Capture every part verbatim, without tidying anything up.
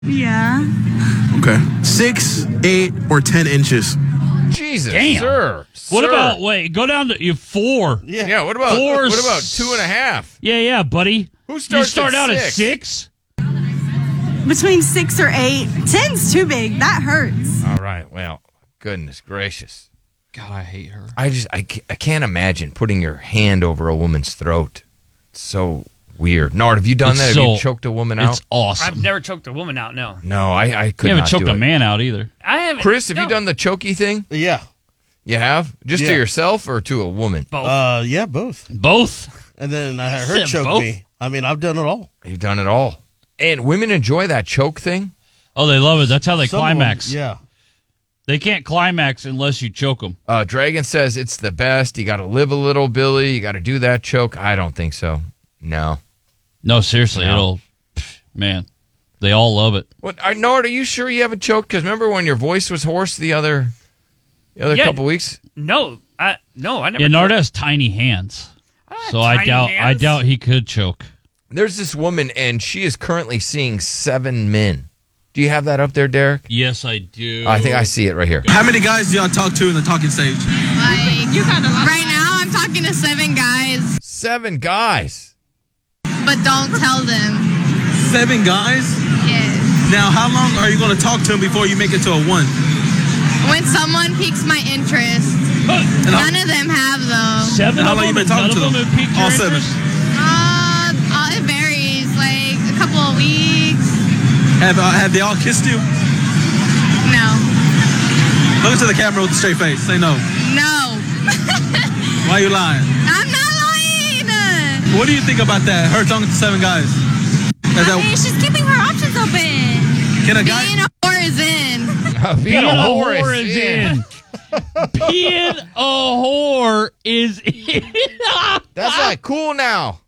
Yeah. Okay. Six, eight, or ten inches. Jesus, Damn. sir. What Sir. about, wait, go down to you four. Yeah. yeah, what about Four, what about two and a half? Yeah, yeah, buddy. Who starts You start at out six? at six? Between six or eight. Ten's too big. That hurts. All right, well, goodness gracious. God, I hate her. I just, I, ca- I can't imagine putting your hand over a woman's throat. It's so weird. Nard, have you done It's that? so- have you choked a woman out? It's awesome. I've never choked a woman out, no. No, I, I could You haven't not choked do a it. man out either. I haven't. Chris, have no. you done the chokey thing? Yeah. You have? Just to Yeah. yourself or to a woman? Both. Uh, yeah, both. Both? And then I had Said her choke both? me. I mean, I've done it all. You've done it all. And women enjoy that choke thing? Oh, they love it. That's how they Some of them, climax. yeah. They can't climax unless you choke them. Uh, Dragon says it's the best. You got to live a little, Billy. You got to do that choke. I don't think so. No. No, seriously, No. it'll, pff, man, they all love it. What, are, Nard, are you sure you haven't choked? Because remember when your voice was hoarse the other, the other Yeah. couple weeks? No, I no, I never. Yeah, Nard choked. has tiny hands, I don't have so I tiny doubt, I hands. doubt he could choke. There's this woman, and she is currently seeing seven men. Do you have that up there, Derek? Yes, I do. I think I see it right here. How many guys do y'all talk to in the talking stage? Like, you kind of right now, I'm talking to seven guys, Seven guys. but don't tell them. Seven guys? Yes. Now, how long are you going to talk to them before you make it to a one? When someone piques my interest, And how, none of them have though. Seven how of long you them, been talking none to of them? them have piqued your All seven. interest? Uh, uh, it varies. Like a couple of weeks. Have, uh, have they all kissed you? No. Look into the camera with a straight face. Say no. No. Why are you lying? I'm not lying. What do you think about that? Her talking to seven guys. Is I that, mean, she's keeping her options open. can a guy? Being a whore is in. Being Being a whore is in. Being a whore is in. That's not cool now.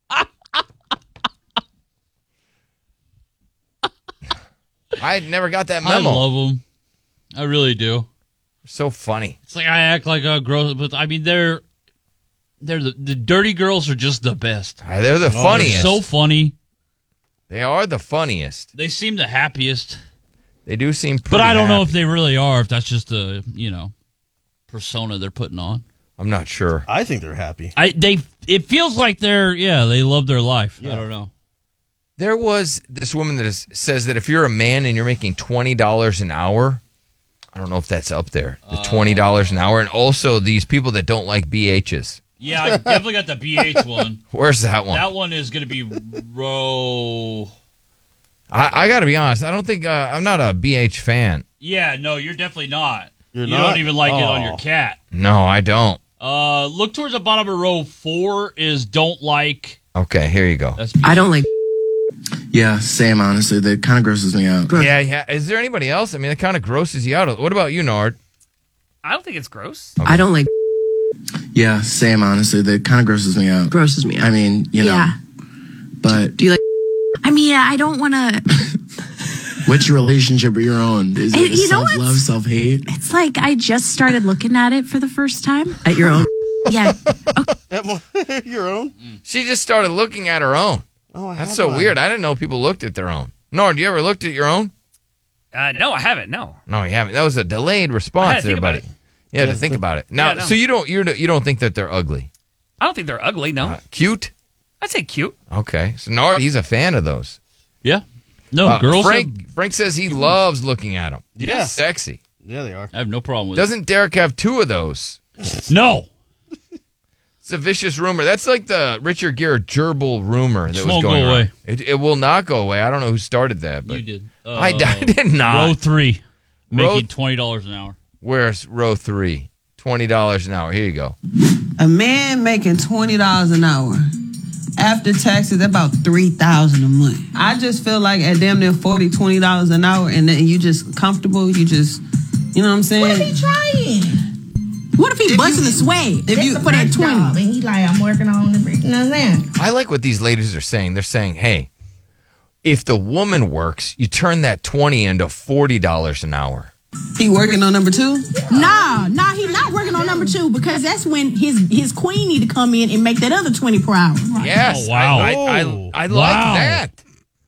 I never got that I memo. love them. I really do. So funny. It's like I act like a gross, but I mean they're they're the, the dirty girls are just the best. Uh, They're the They're funniest. so funny. They are the funniest. They seem the happiest. They do seem pretty But I don't know happy. if they really are. If that's just a you know persona they're putting on. I'm not sure. I think they're happy. I they it feels like they're yeah they love their life. I don't know. There was this woman that is, says that if you're a man and you're making twenty dollars an hour, I don't know if that's up there, the twenty dollars an hour, and also these people that don't like B Hs. Yeah, I definitely got the B H one. Where's that one? That one is going to be row. I, I got to be honest. I don't think uh, I'm not a B H fan. Yeah, no, you're definitely not. You're you not? don't even like it on Aw. your cat. No, I don't. Uh, look towards the bottom of row four is don't like. Okay, here you go. That's I don't like. Yeah, same, honestly. That kind of grosses me out. Yeah, yeah. Is there anybody else? I mean, it kind of grosses you out. What about you, Nard? I don't think it's gross. I don't like. Yeah, same, honestly. That kind of grosses me out. Grosses me out. I mean, you know. Yeah. But do you like. I mean, I don't want to. What's your relationship with your own? Is Hey, it you know what's- self-love, self-hate? It's like I just started looking at it for the first time. At your own? Yeah. Your own? She just started looking at her own. Oh, I That's have so one. weird. I didn't know people looked at their own. Nard, you ever looked at your own? Uh, no, I haven't. No. No, you haven't. That was a delayed I had response to there, think about buddy. it. You had to think about it. Now, Yeah, no. so you don't you're, you don't think that they're ugly? I don't think they're ugly. No. Uh, cute? I'd say cute. Okay. So Nard, he's a fan of those. yeah. No, Uh, girls. Frank Frank says he loves looking at them. Yeah. Sexy. Yeah, they are. I have no problem with Doesn't Derek have two of those? it. No. It's a vicious rumor. That's like the Richard Gere gerbil rumor that This was won't going go on. away. It, it will not go away. I don't know who started that, but You did. I, Uh, I did not. Row three, Row- making twenty dollars an hour. Where's row three? Twenty dollars an hour. Here you go. A man making twenty dollars an hour. After taxes, that's about three thousand dollars a month. I just feel like at damn near forty dollars, twenty dollars an hour, and then you just comfortable, you just, you know what I'm saying? What if he trying? What if he busting the sweat? If if you you- put that twenty, and he like, I'm working on the, you know what I'm saying? I like what these ladies are saying. They're saying, hey, if the woman works, you turn that twenty into forty dollars an hour. He working on number two? Nah, nah, he not working on number two because that's when his his queen need to come in and make that other twenty per hour. Yes. Oh, wow. I, I, I, I like Wow. that.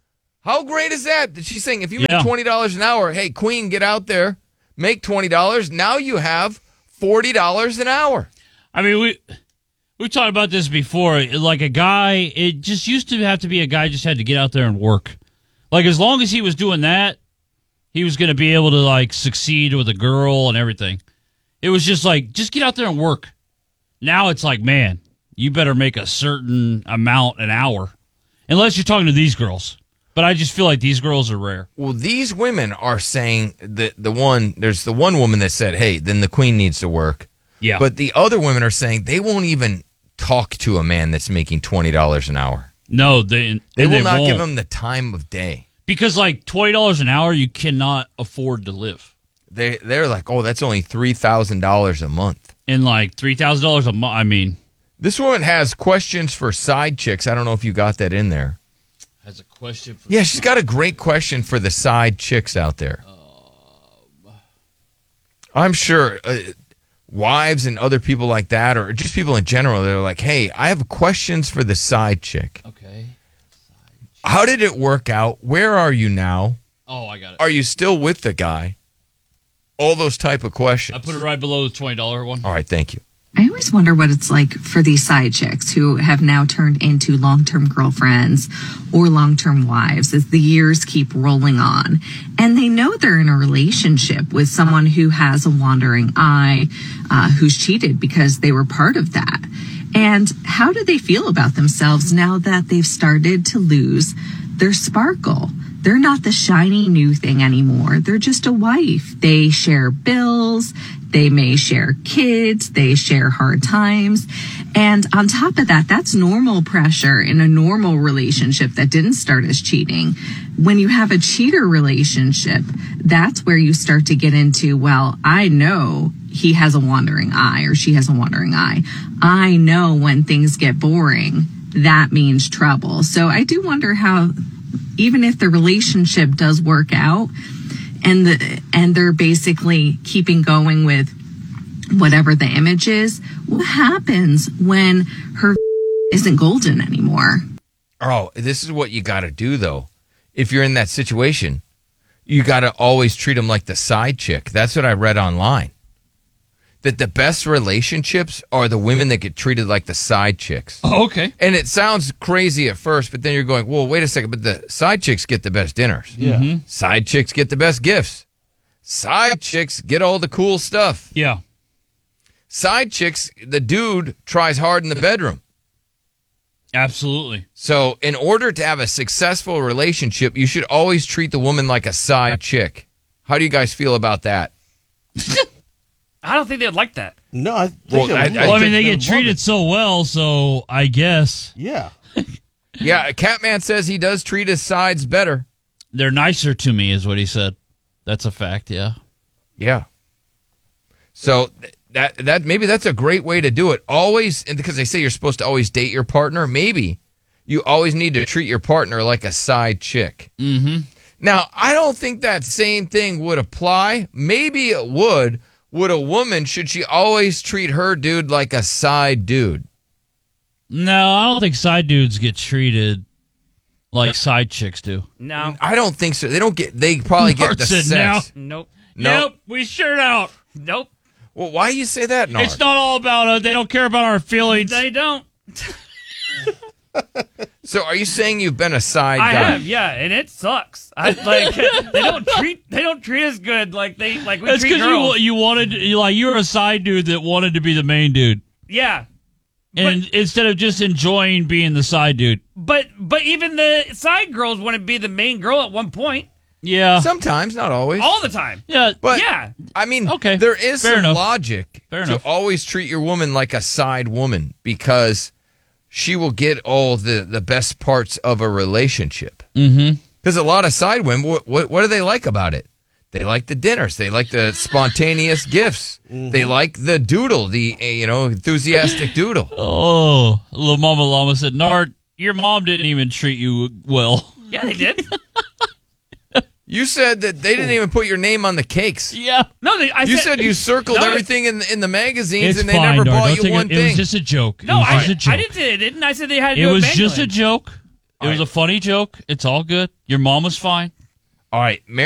How great is that? That she's saying if you Yeah. make twenty dollars an hour, hey, Queen, get out there, make twenty dollars. Now you have forty dollars an hour. I mean, we we talked about this before. Like a guy, it just used to have to be a guy just had to get out there and work. Like as long as he was doing that, he was going to be able to like succeed with a girl and everything. It was just like, just get out there and work. Now it's like, man, you better make a certain amount an hour. Unless you're talking to these girls. But I just feel like these girls are rare. Well, these women are saying that the one, there's the one woman that said, hey, then the Queen needs to work. Yeah. But the other women are saying they won't even talk to a man that's making twenty dollars an hour. No, they They will they not won't. give him the time of day. Because like twenty dollars an hour, you cannot afford to live. They, they're like, oh, that's only three thousand dollars a month. And like three thousand dollars a month, I mean. This woman has questions for side chicks. I don't know if you got that in there. Has a question for Yeah, she's got a great question for the side chicks out there. Um, I'm sure uh, wives and other people like that, or just people in general, they're like, hey, I have questions for the side chick. Okay. How did it work out? Where are you now? Oh, I got it. Are you still with the guy? All those type of questions. I put it right below the twenty dollars one. All right, thank you. I always wonder what it's like for these side chicks who have now turned into long-term girlfriends or long-term wives as the years keep rolling on. And they know they're in a relationship with someone who has a wandering eye, uh, who's cheated because they were part of that. And how do they feel about themselves now that they've started to lose their sparkle? They're not the shiny new thing anymore. They're just a wife. They share bills. They may share kids. They share hard times. And on top of that, that's normal pressure in a normal relationship that didn't start as cheating. When you have a cheater relationship, that's where you start to get into, well, I know he has a wandering eye or she has a wandering eye. I know when things get boring, that means trouble. So I do wonder how, even if the relationship does work out and the and they're basically keeping going with whatever the image is, what happens when her isn't golden anymore? Oh, this is what you got to do, though. If you're in that situation, you got to always treat them like the side chick. That's what I read online. That the best relationships are the women that get treated like the side chicks. Oh, okay. And it sounds crazy at first, but then you're going, well, wait a second, but the side chicks get the best dinners. Yeah. Mm-hmm. Side chicks get the best gifts. Side chicks get all the cool stuff. Yeah. Side chicks, the dude tries hard in the bedroom. Absolutely. So in order to have a successful relationship, you should always treat the woman like a side chick. How do you guys feel about that? I don't think they'd like that. No, I think Well, they I- would. I- Well, I mean, they They'd get love treated it. so well, so I guess Yeah. Yeah, Catman says he does treat his sides better. they're nicer to me, is what he said. That's a fact, yeah. Yeah. So th- that that maybe that's a great way to do it. Always, and because they say you're supposed to always date your partner, maybe you always need to treat your partner like a side chick. Mm-hmm. Now, I don't think that same thing would apply. Maybe it would. Would a woman, should she always treat her dude like a side dude? No, I don't think side dudes get treated like side chicks do. No. I don't think so. They don't get, they probably get the Mark said sex. Nope. No. Yep, we sure don't. Nope. Well, why do you say that, Nard? It's not all about uh, they don't care about our feelings. They don't. So are you saying you've been a side I guy? have, yeah, and it sucks. I like they don't treat they don't treat us good like they like we That's treat because girls. you you wanted you like you were a side dude that wanted to be the main dude, yeah, and instead of just enjoying being the side dude. but but even the side girls want to be the main girl at one point, Yeah, Sometimes, not always. all the time. yeah, But yeah, I mean, Okay, there is fair some enough. logic Fair to enough. always treat your woman like a side woman because she will get all the, the best parts of a relationship. Mm-hmm. Because a lot of side women, what, what, what do they like about it? They like the dinners. They like the spontaneous gifts. They like the doodle, the uh, you know enthusiastic doodle. Oh, little Mama Llama said, Nard, your mom didn't even treat you well. yeah, they did. You said that they didn't even put your name on the cakes. Yeah, No, they, I You said, said you circled No, everything in in the magazines it's and they fine, never Nard. bought Don't you take one it. thing. It was just a joke. No, it was I, just a joke. I didn't say they didn't. I said they had to It do was it just a manually. joke. It was a funny joke. It's all good. Your mom was fine. All right,